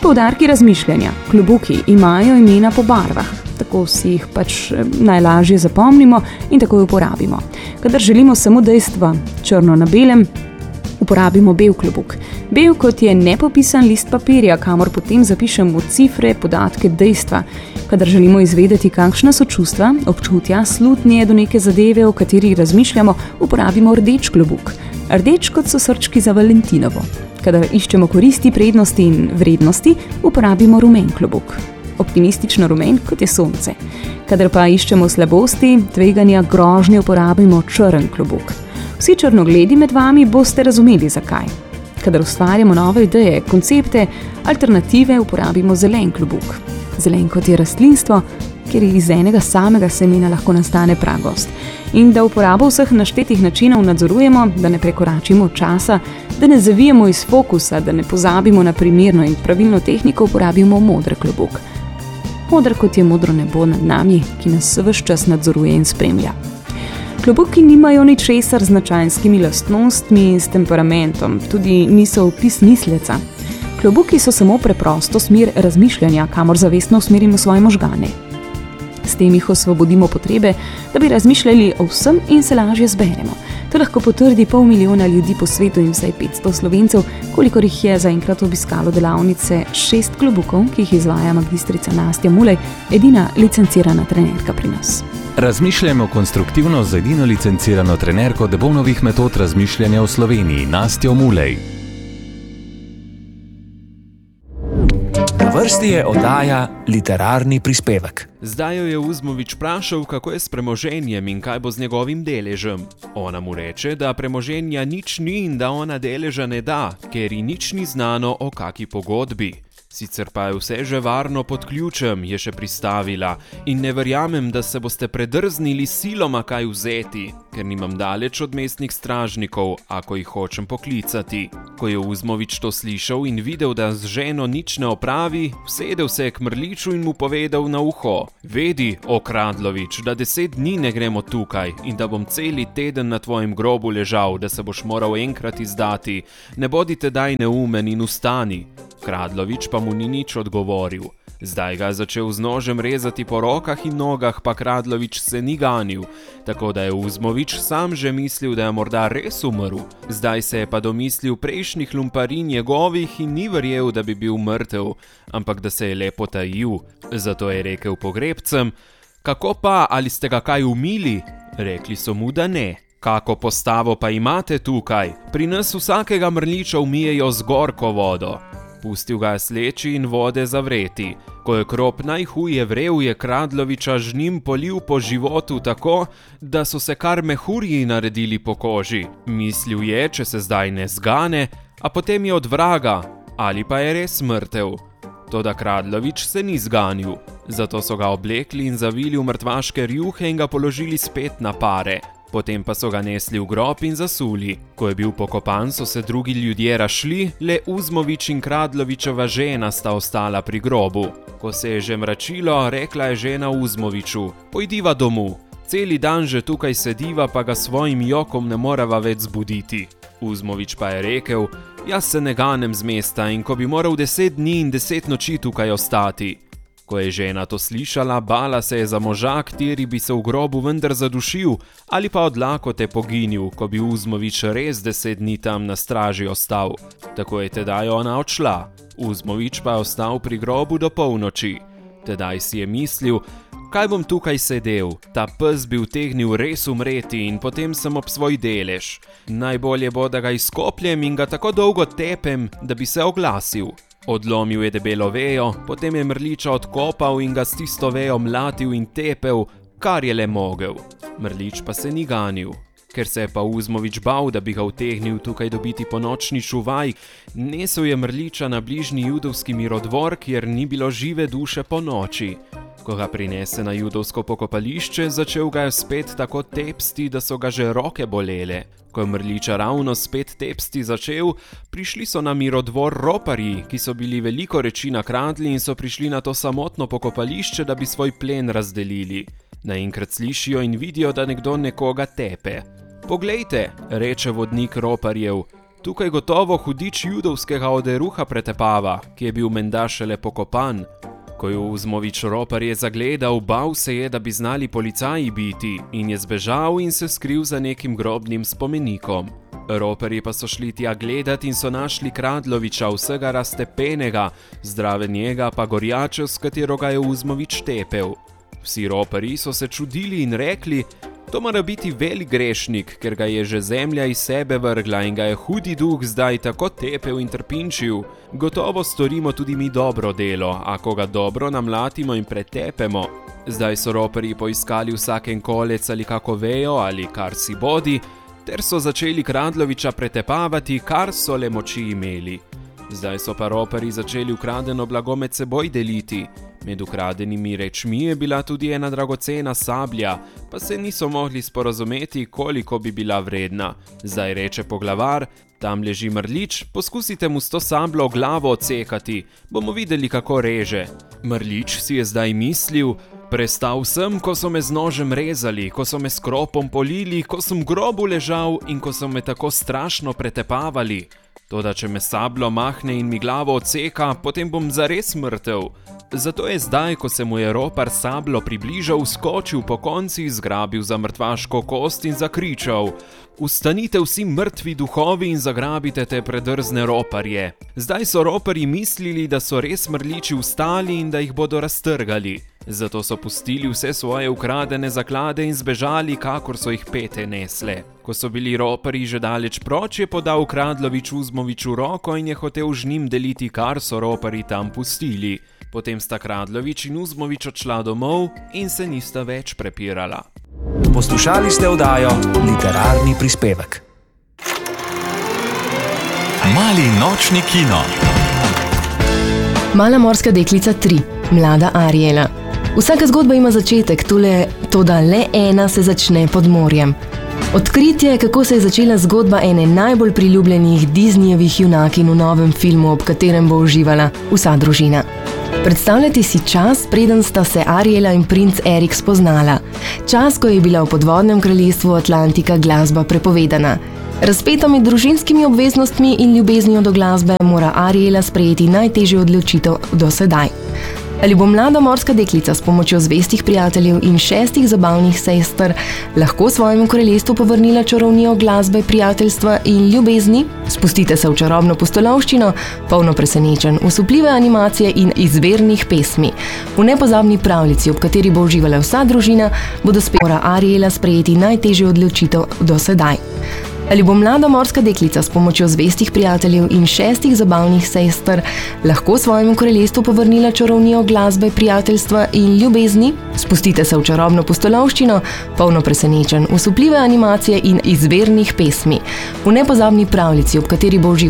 Poudarki razmišljanja. Klobuki imajo imena po barvah. Tako si jih najlažje zapomnimo in tako jo uporabimo. Kadar želimo samo dejstva črno na belem, uporabimo bel klobuk. Bel kot je nepopisan list papirja, kamor potem zapišemo cifre, podatke, dejstva. Kadar želimo izvedeti, kakšna so čustva, občutja, slutnje do neke zadeve, o kateri razmišljamo, uporabimo rdeč klobuk. Rdeč kot so srčki za Valentinovo. Kadar iščemo koristi, prednosti in vrednosti, uporabimo rumen klobuk. Optimistično rumen, kot je sonce. Kadar pa iščemo slabosti, tveganja, grožnje, uporabimo črn klobuk. Vsi črnogledi med vami boste razumeli, zakaj. Kadar ustvarjamo nove ideje, koncepte, alternative, uporabimo zelen klobuk. Zelen kot je rastlinstvo, ker iz enega samega semena lahko nastane pragost. In da uporabo vseh naštetih načinov nadzorujemo, da ne prekoračimo časa, da ne zavijemo iz fokusa, da ne pozabimo na primerno in pravilno tehniko, uporabimo modr klobuk. Modr kot je modro nebo nad nami, ki nas ves čas nadzoruje in spremlja. Klobuki nimajo ničesar z značajskimi lastnostmi in s temperamentom, tudi niso opis misleca. Klobuki so samo preprosto smer razmišljanja, kamor zavestno usmerimo svoje možgane. S tem jih osvobodimo potrebe, da bi razmišljali o vsem in se lažje zberemo. To lahko potrdi 500 000 ljudi po svetu in vsaj 500 Slovencev, kolikor jih je zaenkrat obiskalo delavnice 6 klobukov, ki jih izvaja magistrica Nastja Mulej, edina licencirana trenerka pri nas. Razmišljajmo konstruktivno z edino licencirano trenerko Debonovih metod razmišljanja v Sloveniji, Nastjo Mulej. Na vrsti je oddaja Literarni prispevek. Zdaj jo je Uzmovič vprašal, kako je s premoženjem in kaj bo z njegovim deležem. Ona mu reče, da premoženja nič ni in da ona deleža ne da, ker ji nič ni znano o kaki pogodbi. Sicer pa je vse že varno pod ključem, je še pristavila, in ne verjamem, da se boste predrznili siloma kaj vzeti, ker nimam daleč od mestnih stražnikov, ako jih hočem poklicati. Ko je Uzmovič to slišal in videl, da z ženo nič ne opravi, usedel se je k Mrliču in mu povedal na uho: "Vedi, o Kradlovič, da 10 dni ne gremo tukaj in da bom celi teden na tvojem grobu ležal, da se boš moral enkrat izdati. Ne bodi tedaj neumen in vstani." Kradlovič pa mu ni nič odgovoril. Zdaj ga je začel z nožem rezati po rokah in nogah, pa Kradlovič se ni ganil, tako da je Uzmovič sam že mislil, da je morda res umrl. Zdaj se je pa domislil prejšnjih lumparij njegovih in ni verjel, da bi bil mrtev, ampak da se je lepo tajil. Zato je rekel pogrebcem: "Kako pa, ali ste ga kaj umili?" Rekli so mu, da ne. "Kako postavo pa imate tukaj? Pri nas vsakega Mrliča umijejo z gorko vodo." Pustil ga je sleči in vode zavreti. Ko je krop najhuje vrel, je Kradloviča z njim polil po životu tako, da so se kar mehurji naredili po koži. Mislil je, če se zdaj ne zgane, a potem je od vraga, ali pa je res mrtev. Toda Kradlovič se ni zganil, zato so ga oblekli in zavili v mrtvaške rjuhe in ga položili spet na pare. Potem pa so ga nesli v grob in zasuli. Ko je bil pokopan, so se drugi ljudje razšli, le Uzmovič in Kradlovičeva žena sta ostala pri grobu. Ko se je že mračilo, rekla je žena Uzmoviču: "Pojdiva domu. Celi dan že tukaj sediva, pa ga svojim jokom ne moreva več zbuditi." Uzmovič pa je rekel: "Jaz se ne ganem z mesta in ko bi moral 10 dni in 10 noči tukaj ostati." Ko je žena to slišala, bala se je za moža, kateri bi se v grobu vendar zadušil ali pa od lakote poginil, ko bi Uzmovič res 10 dni tam na straži ostal. Tako je tedaj ona odšla. Uzmovič pa je ostal pri grobu do polnoči. Tedaj si je mislil: "Kaj bom tukaj sedel? Ta pes bi utegnil res umreti in potem sem ob svoj delež. Najbolje bo, da ga izkopljem in ga tako dolgo tepem, da bi se oglasil." Odlomil je debelo vejo, potem je Mrliča odkopal in ga s tisto vejo mlatil in tepel, kar je le mogel. Mrlič pa se ni ganil. Ker se je pa Uzmovič bal, da bi ga utegnil tukaj dobiti ponočni čuvaj, nesel je Mrliča na bližnji judovski mirodvor, kjer ni bilo žive duše po noči. Ko ga prinese na judovsko pokopališče, začel ga je spet tako tepsti, da so ga že roke bolele. Ko je Mrliča ravno spet tepsti začel, prišli so na mirodvor roparji, ki so bili veliko reči nakradli in so prišli na to samotno pokopališče, da bi svoj plen razdelili. Naenkrat slišijo in vidijo, da nekdo nekoga tepe. "Poglejte," reče vodnik roparjev, Tukaj gotovo hudič judovskega oderuha pretepava, ki je bil menda šele pokopan. Ko je Uzmovič roparje zagledal, bal se je, da bi znali policaji biti in je zbežal in se skril za nekim grobnim spomenikom. Roparji pa so šli tja gledat in so našli Kradloviča vsega raztepenega, zdrave njega pa gorjačev, s katero ga je Uzmovič tepel. Vsi roparji so se čudili in rekli, to mora biti velik grešnik, ker ga je že zemlja iz sebe vrgla in ga je hudi duh zdaj tako tepel in trpinčil. Gotovo storimo tudi mi dobro delo, ako ga dobro namlatimo in pretepemo. Zdaj so roparji poiskali vsaken kolec ali kako vejo ali kar si bodi, ter so začeli Kradloviča pretepavati, kar so le moči imeli. Zdaj so pa roparji začeli ukradeno blago med seboj deliti. Med ukradenimi rečmi je bila tudi ena dragocena sablja, pa se niso mogli sporazumeti, koliko bi bila vredna. Zdaj reče poglavar, tam leži mrlič, poskusite mu s to sabljo glavo odsekati, bomo videli, kako reže. Mrlič si je zdaj mislil, prestal sem, ko so me z nožem rezali, ko so me s kropom polili, ko sem v grobu ležal in ko so me tako strašno pretepavali. Toda, če me sabljo mahne in mi glavo odseka, potem bom zares mrtev. Zato je zdaj, ko se mu je ropar sabljo približal, skočil po konci, zgrabil za mrtvaško kost in zakričal: Vstanite vsi mrtvi duhovi in zagrabite te predrzne roparje. Zdaj so roparji mislili, da so res mrliči vstali in da jih bodo raztrgali. Zato so pustili vse svoje ukradene zaklade in zbežali, kakor so jih pete nesle. Ko so bili roparji že daleč proč, je podal Kradlovič Uzmoviču roko in je hotel z njim deliti, kar so roparji tam pustili. Potem sta Kradlovič in Uzmovič odšla domov in se nista več prepirala. Poslušali ste oddajo Literarni prispevek. Mali nočni kino. Mala morska deklica 3. Mlada Ariela. Vsaka zgodba ima začetek, toda le ena se začne pod morjem. Odkritje, kako se je začela zgodba ene najbolj priljubljenih Disneyjevih junakinj v novem filmu, ob katerem bo uživala vsa družina. Predstavljajte si čas, preden sta se Ariela in princ Erik spoznala. Čas, ko je bila v podvodnem kraljestvu Atlantika glasba prepovedana. Razpeta med družinskimi obveznostmi in ljubeznijo do glasbe mora Ariela sprejeti najtežjo odločitev do sedaj. Ali bo mlada morska deklica s pomočjo zvestih prijateljev in 6 zabavnih sester lahko svojemu kraljestvu povrnila čarovnijo glasbe, prijateljstva in ljubezni? Spustite se v čarobno pustolovščino, polno presenečenj, osupljive animacije in izvirnih pesmi. V nepozabni pravljici, ob kateri bo uživala vsa družina, bodo spet mora Ariela sprejeti najtežjo odločitev do sedaj. Ali bo mlada morska deklica s pomočjo zvestih prijateljev in 6 zabavnih sester lahko svojemu kraljestvu povrnila čarovnijo glasbe, prijateljstva in ljubezni? Spustite se v čarobno pustolovščino, polno presenečenj, osupljive animacije in izvirnih pesmi. V nepozabni pravljici, ob kateri bo uživala